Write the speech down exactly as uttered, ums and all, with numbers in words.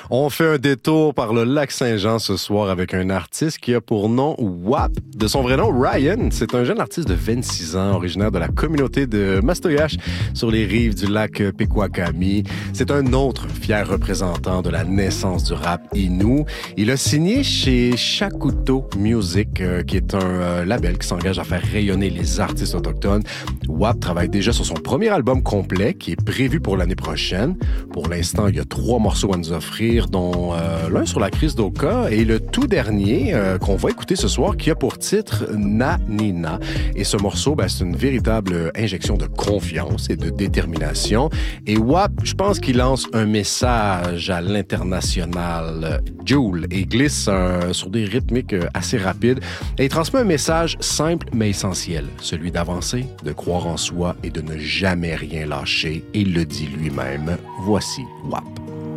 On fait un détour par le lac Saint-Jean ce soir avec un artiste qui a pour nom W A P. De son vrai nom, Ryan. C'est un jeune artiste de vingt-six ans, originaire de la communauté de Mastoyache sur les rives du lac Pequakami. C'est un autre fier représentant de la naissance du rap Innu. Il a signé chez Shakuto Music, euh, qui est un euh, label qui s'engage à faire rayonner les artistes autochtones. W A P travaille déjà sur son premier album complet qui est prévu pour l'année prochaine. Pour l'instant, il y a trois morceaux à nous offrir, dont euh, l'un sur la crise d'Oka et le tout dernier euh, qu'on va écouter ce soir qui a pour titre Na Nina. Et ce morceau, ben, c'est une véritable injection de confiance et de détermination. Et W A P, je pense qu'il lance un message à l'international Joule et glisse euh, sur des rythmiques assez rapides. Et il transmet un message simple mais essentiel, celui d'avancer, de croire en soi et de ne jamais rien lâcher. Et il le dit lui-même. Voici W A P.